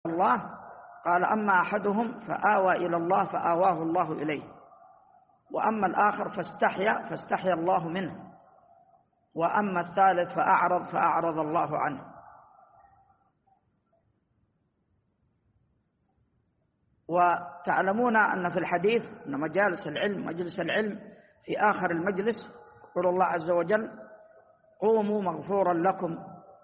الله قال أما أحدهم فآوى إلى الله فآواه الله إليه، وأما الآخر فاستحيا الله منه، وأما الثالث فأعرض الله عنه. وتعلمون أن في الحديث أن مجلس العلم في آخر المجلس يقول الله عز وجل: قوموا مغفورا لكم،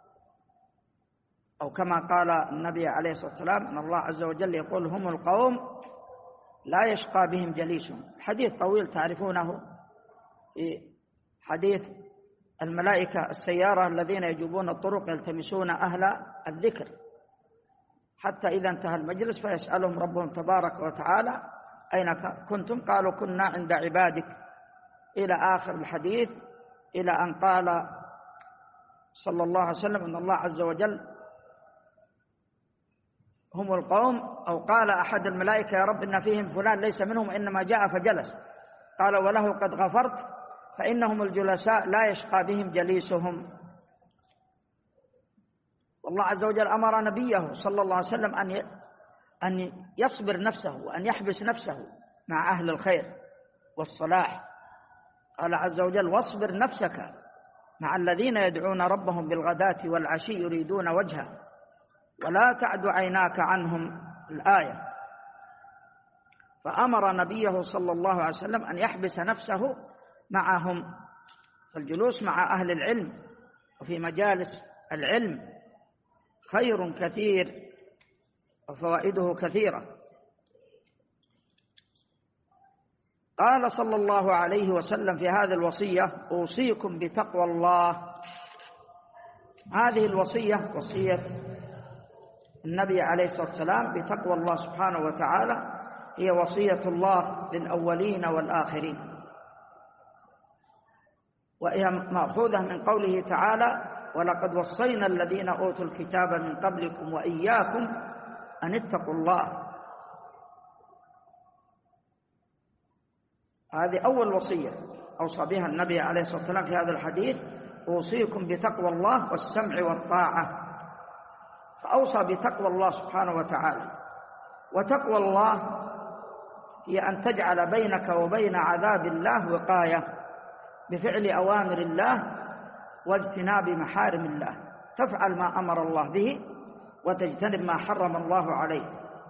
أو كما قال النبي عليه الصلاة والسلام أن الله عز وجل يقول: هم القوم لا يشقى بهم جليسهم. حديث طويل تعرفونه في حديث الملائكة السيارة الذين يجوبون الطرق يلتمسون أهل الذكر، حتى إذا انتهى المجلس فيسألهم ربهم تبارك وتعالى: أين كنتم؟ قالوا: كنا عند عبادك، إلى آخر الحديث، إلى أن قال صلى الله عليه وسلم أن الله عز وجل هم القوم، أو قال أحد الملائكة: يا رب إن فيهم فلان ليس منهم إنما جاء فجلس، قال: وله قد غفرت فإنهم الجلساء لا يشقى بهم جليسهم. والله عز وجل أمر نبيه صلى الله عليه وسلم أن يصبر نفسه وأن يحبس نفسه مع أهل الخير والصلاح. قال عز وجل: واصبر نفسك مع الذين يدعون ربهم بالغداة والعشي يريدون وجهه ولا تعد عيناك عنهم، الآية. فأمر نبيه صلى الله عليه وسلم أن يحبس نفسه معهم، فالجلوس مع أهل العلم وفي مجالس العلم خير كثير وفوائده كثيرة. قال صلى الله عليه وسلم في هذه الوصية: أوصيكم بتقوى الله. هذه الوصية وصية النبي عليه الصلاة والسلام بتقوى الله سبحانه وتعالى، هي وصية الله للأولين والآخرين، وهي مأخوذة من قوله تعالى: ولقد وصينا الذين أوتوا الكتاب من قبلكم وإياكم أن اتقوا الله. هذه أول وصية أوصى بها النبي عليه الصلاة والسلام في هذا الحديث: أوصيكم بتقوى الله والسمع والطاعة. فأوصى بتقوى الله سبحانه وتعالى. وتقوى الله هي أن تجعل بينك وبين عذاب الله وقاية بفعل أوامر الله واجتناب محارم الله، تفعل ما أمر الله به وتجتنب ما حرم الله عليه.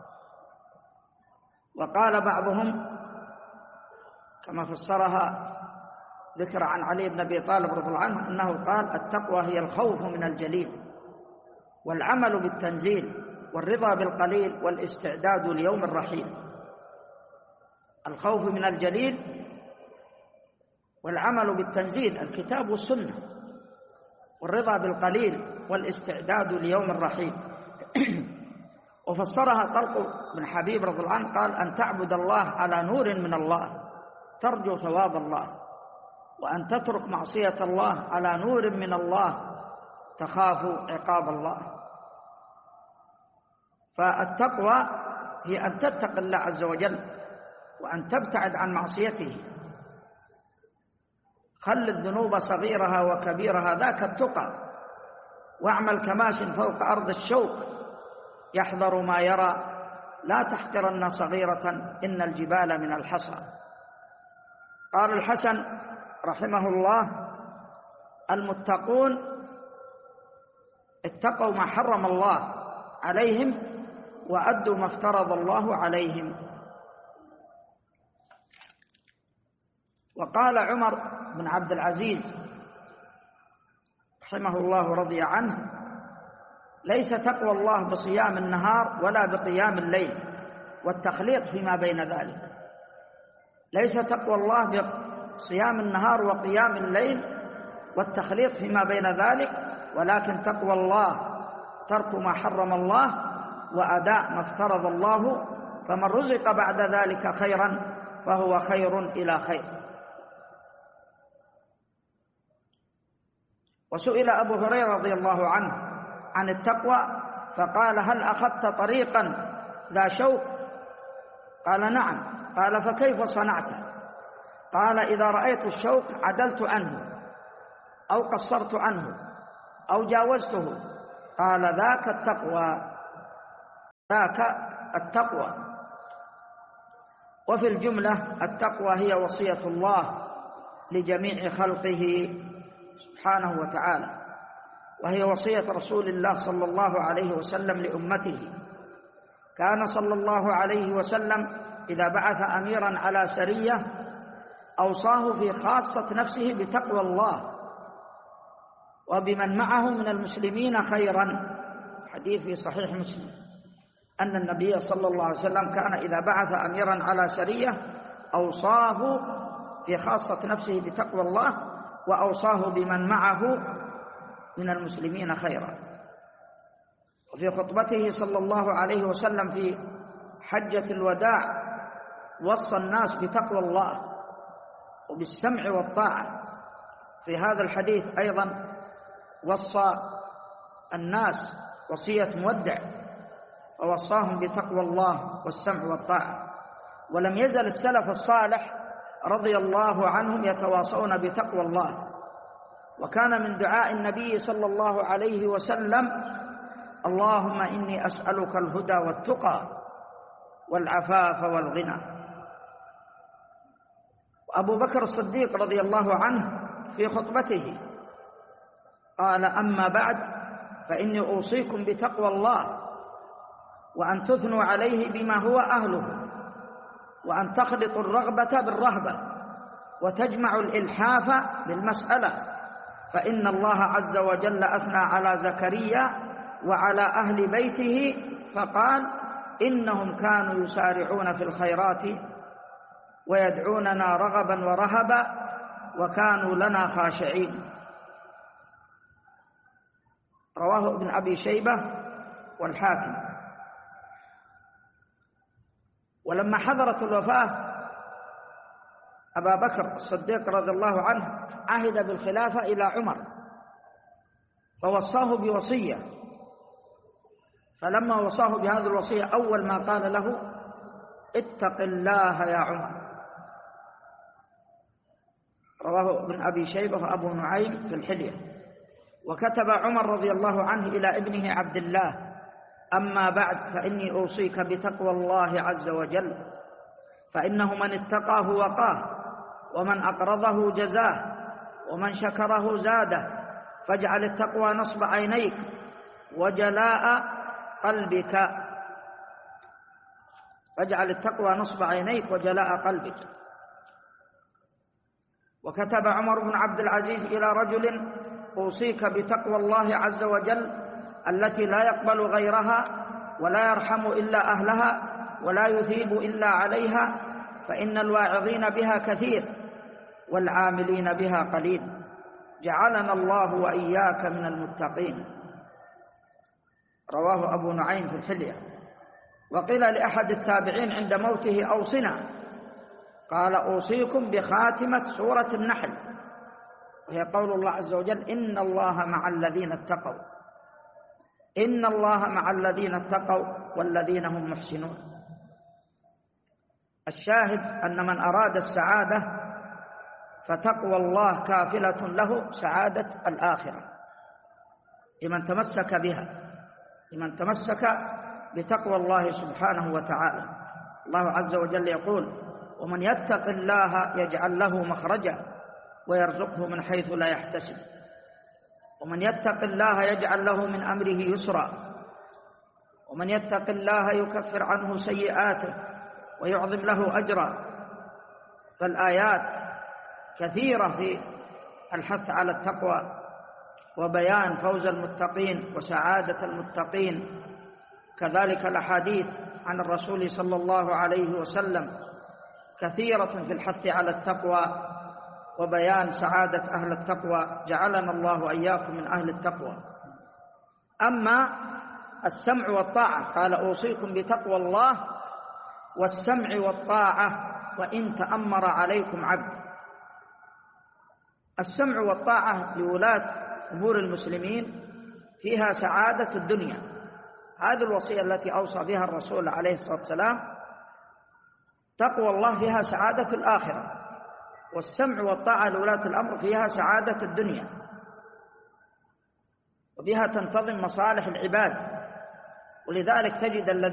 وقال بعضهم كما فسرها ذكر عن علي بن أبي طالب رضي الله عنه أنه قال: التقوى هي الخوف من الجليل والعمل بالتنزيل والرضا بالقليل والاستعداد ليوم الرحيل. الخوف من الجليل والعمل بالتنزيل الكتاب والسنة، والرضا بالقليل والاستعداد ليوم الرحيل. وفسرها طلق بن حبيب رضي الله عنه قال: أن تعبد الله على نور من الله ترجو ثواب الله، وأن تترك معصية الله على نور من الله تخاف عقاب الله. فالتقوى هي أن تتقي الله عز وجل وأن تبتعد عن معصيته. خل الذنوب صغيرها وكبيرها ذاك التقى، واعمل كماش فوق أرض الشوك يحذر ما يرى، لا تحقرن صغيرة إن الجبال من الحصى. قال الحسن رحمه الله: المتقون اتقوا ما حرم الله عليهم وأدوا ما افترض الله عليهم. وقال عمر بن عبد العزيز رحمه الله رضي عنه: ليس تقوى الله بصيام النهار ولا بقيام الليل والتخليط فيما بين ذلك. ليس تقوى الله بصيام النهار وقيام الليل والتخليط فيما بين ذلك، ولكن تقوى الله ترك ما حرم الله وأداء ما افترض الله، فمن رزق بعد ذلك خيرا فهو خير إلى خير. وسئل أبو هريرة رضي الله عنه عن التقوى فقال: هل أخذت طريقا ذا شوك؟ قال: نعم. قال: فكيف صنعت؟ قال: إذا رأيت الشوك عدلت عنه أو قصرت عنه أو جاوزته. قال: ذاك التقوى. ذاك التقوى. وفي الجملة التقوى هي وصية الله لجميع خلقه سبحانه وتعالى، وهي وصية رسول الله صلى الله عليه وسلم لأمته. كان صلى الله عليه وسلم إذا بعث أميرا على سرية أوصاه في خاصة نفسه بتقوى الله وبمن معه من المسلمين خيرا. حديث في صحيح مسلم أن النبي صلى الله عليه وسلم كان إذا بعث أميرا على سرية أوصاه في خاصة نفسه بتقوى الله وأوصاه بمن معه من المسلمين خيرا. وفي خطبته صلى الله عليه وسلم في حجة الوداع وصى الناس بتقوى الله وبالسمع والطاعة. في هذا الحديث أيضا وصى الناس وصية مودع ووصاهم بتقوى الله والسمع والطاعة. ولم يزل السلف الصالح رضي الله عنهم يتواصون بتقوى الله، وكان من دعاء النبي صلى الله عليه وسلم: اللهم إني أسألك الهدى والتقى والعفاف والغنى. وأبو بكر الصديق رضي الله عنه في خطبته قال: أما بعد فإني أوصيكم بتقوى الله وأن تثنوا عليه بما هو أهله، وأن تخلطوا الرغبة بالرهبة وتجمعوا الإلحاف بالمسألة، فإن الله عز وجل أثنى على زكريا وعلى أهل بيته فقال: إنهم كانوا يسارعون في الخيرات ويدعوننا رغبا ورهبا وكانوا لنا خاشعين. رواه ابن أبي شيبة والحاكم. ولما حضرت الوفاة أبا بكر الصديق رضي الله عنه عهد بالخلافة إلى عمر فوصاه بوصية، فلما وصاه بهذه الوصية أول ما قال له: اتق الله يا عمر. رواه ابن أبي شيبة وأبو نعيم في الحلية. وكتب عمر رضي الله عنه إلى ابنه عبد الله: أما بعد فإني أوصيك بتقوى الله عز وجل، فإنه من اتقاه وقاه، ومن أقرضه جزاه، ومن شكره زاده، فاجعل التقوى نصب عينيك وجلاء قلبك. فاجعل التقوى نصب عينيك وجلاء قلبك. وكتب عمر بن عبد العزيز إلى رجل: أوصيك بتقوى الله عز وجل التي لا يقبل غيرها ولا يرحم إلا أهلها ولا يثيب إلا عليها، فإن الواعظين بها كثير والعاملين بها قليل، جعلنا الله وإياك من المتقين. رواه أبو نعيم في الحلية. وقيل لأحد التابعين عند موته: أوصنا. قال: أوصيكم بخاتمة سورة النحل، وهي قول الله عز وجل: إن الله مع الذين اتقوا. إن الله مع الذين اتقوا والذين هم محسنون. الشاهد أن من أراد السعادة فتقوى الله كافلة له سعادة الآخرة لمن تمسك بها، لمن تمسك بتقوى الله سبحانه وتعالى. الله عز وجل يقول: ومن يتق الله يجعل له مخرجا ويرزقه من حيث لا يحتسب. ومن يتق الله يجعل له من أمره يسرا. ومن يتق الله يكفر عنه سيئاته ويعظم له أجرا. فالآيات كثيرة في الحث على التقوى وبيان فوز المتقين وسعادة المتقين. كذلك الأحاديث عن الرسول صلى الله عليه وسلم كثيرة في الحث على التقوى وبيان سعادة أهل التقوى، جعلنا الله وإياكم من أهل التقوى. أما السمع والطاعة قال: أوصيكم بتقوى الله والسمع والطاعة وإن تأمر عليكم عبد. السمع والطاعة لولاة أمور المسلمين فيها سعادة الدنيا، هذه الوصية التي أوصى بها الرسول عليه الصلاة والسلام. تقوى الله فيها سعادة الآخرة، والسمع والطاعة لولاة الأمر فيها سعادة الدنيا، وبها تنتظم مصالح العباد. ولذلك تجد